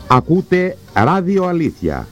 Ακούτε Ράδιο Αλήθεια.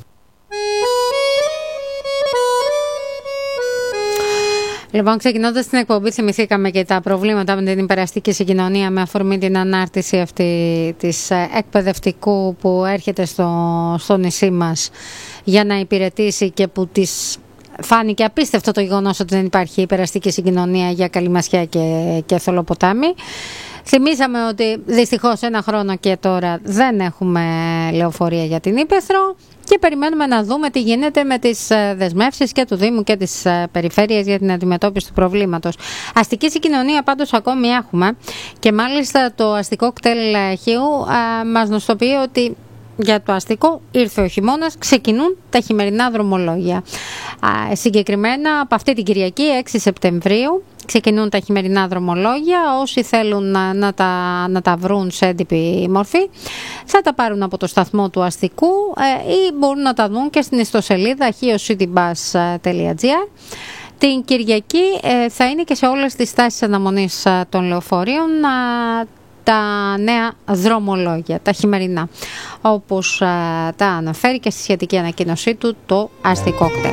Λοιπόν, ξεκινώντας την εκπομπή, θυμηθήκαμε και τα προβλήματα με την υπεραστική συγκοινωνία με αφορμή την ανάρτηση αυτή της εκπαιδευτικού που έρχεται στο νησί μας για να υπηρετήσει και που της φάνηκε απίστευτο το γεγονός ότι δεν υπάρχει υπεραστική συγκοινωνία για Καλυμασιά και Θολοποτάμι. Θυμήσαμε ότι δυστυχώς ένα χρόνο και τώρα δεν έχουμε λεωφορεία για την Ύπαιθρο και περιμένουμε να δούμε τι γίνεται με τις δεσμεύσεις και του Δήμου και της Περιφέρειας για την αντιμετώπιση του προβλήματος. Αστική συγκοινωνία πάντως ακόμη έχουμε και μάλιστα το αστικό κτέλ Χίου μας νοστοποιεί ότι για το αστικό ήρθε ο χειμώνας, ξεκινούν τα χειμερινά δρομολόγια. Συγκεκριμένα από αυτή την Κυριακή 6 Σεπτεμβρίου ξεκινούν τα χειμερινά δρομολόγια. Όσοι θέλουν να τα βρουν σε έντυπη μορφή θα τα πάρουν από το σταθμό του αστικού ή μπορούν να τα δουν και στην ιστοσελίδα chiocitybus.gr. Την Κυριακή θα είναι και σε όλες τις στάσεις αναμονής των λεωφορείων τα νέα δρομολόγια, τα χειμερινά, όπως τα αναφέρει και στη σχετική ανακοίνωσή του το αστικό κτέλ.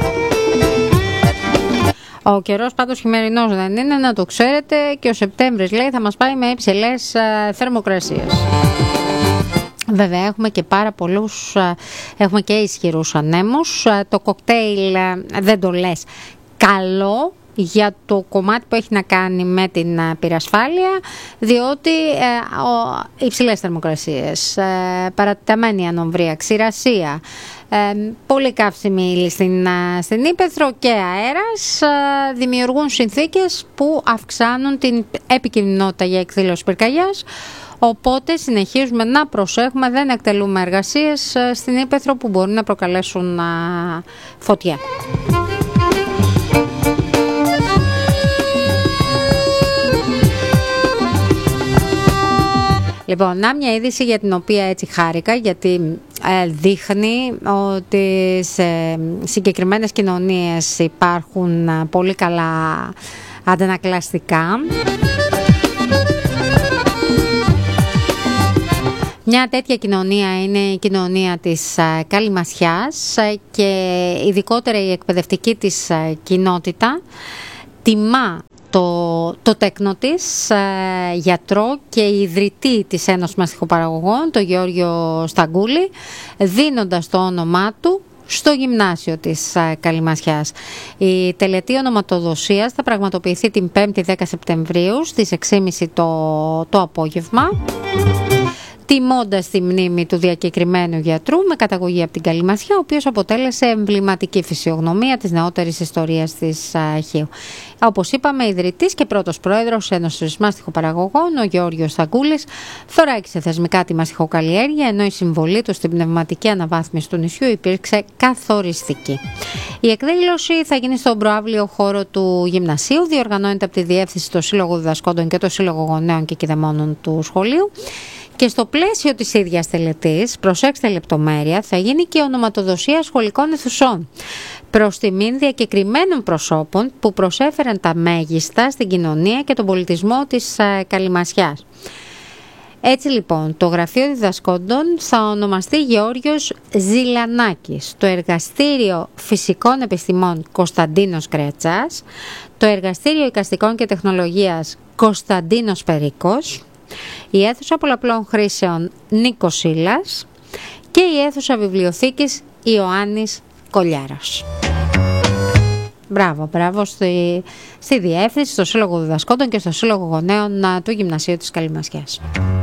Ο καιρός πάντως χειμερινός δεν είναι, να το ξέρετε, και ο Σεπτέμβρης λέει θα μας πάει με υψηλές θερμοκρασίες. Βέβαια έχουμε και πάρα πολλούς, έχουμε και ισχυρούς ανέμους. Το κοκτέιλ δεν το λες καλό για το κομμάτι που έχει να κάνει με την πυρασφάλεια, διότι υψηλές θερμοκρασίες, παρατεταμένη ανομβρία, ξηρασία, πολύ καύσιμη ύλη στην Ύπαιθρο και αέρας δημιουργούν συνθήκες που αυξάνουν την επικινδυνότητα για εκδήλωση πυρκαγιάς. Οπότε συνεχίζουμε να προσέχουμε, δεν εκτελούμε εργασίες στην Ύπαιθρο που μπορούν να προκαλέσουν φωτιά. Λοιπόν, να μια είδηση για την οποία έτσι χάρηκα, γιατί δείχνει ότι σε συγκεκριμένες κοινωνίες υπάρχουν πολύ καλά αντανακλαστικά. Μια τέτοια κοινωνία είναι η κοινωνία της Καλυμασιάς και ειδικότερα η εκπαιδευτική της κοινότητα τιμά το τέκνο της, γιατρό και ιδρυτή της Ένωσης Μαστιχοπαραγωγών, τον Γεώργιο Σταγκούλη, δίνοντας το όνομά του στο γυμνάσιο της Καλυμασιάς. Η τελετή ονοματοδοσίας θα πραγματοποιηθεί την 5η 10 Σεπτεμβρίου στις 6.30 το απόγευμα, τιμώντας τη μνήμη του διακεκριμένου γιατρού με καταγωγή από την Καλυμασιά, ο οποίος αποτέλεσε εμβληματική φυσιογνωμία της νεότερης ιστορίας της Χίου. Όπως είπαμε, ιδρυτής και πρώτος πρόεδρος Ένωσης Μαστιχοπαραγωγών, ο Γεώργιος Σταγκούλης, θωράκισε θεσμικά τη μαστιχοκαλλιέργεια, ενώ η συμβολή του στην πνευματική αναβάθμιση του νησιού υπήρξε καθοριστική. Η εκδήλωση θα γίνει στον προαύλιο χώρο του γυμνασίου, διοργανώνεται από τη Διεύθυνση του Σύλλογου Διδασκόντων και το Σύλλογο Γονέων και Κηδεμόνων του σχολείου. Και στο πλαίσιο της ίδιας τελετής, προσέξτε λεπτομέρεια, θα γίνει και ονοματοδοσία σχολικών αιθουσών προς τιμήν διακεκριμένων προσώπων που προσέφεραν τα μέγιστα στην κοινωνία και τον πολιτισμό της Καλυμασιάς. Έτσι λοιπόν, το Γραφείο Διδασκόντων θα ονομαστεί Γεώργιος Ζηλανάκης, το Εργαστήριο Φυσικών Επιστημών Κωνσταντίνος Κρέτσας, το Εργαστήριο Εικαστικών και Τεχνολογίας Κωνσταντίνος Περίκος, η αίθουσα πολλαπλών χρήσεων Νίκος Σίλας και η αίθουσα βιβλιοθήκης Ιωάννης Κολιάρας. Μπράβο στη Διεύθυνση, στο Σύλλογο Διδασκόντων και στο Σύλλογο Γονέων του Γυμνασίου της Καλυμασιάς.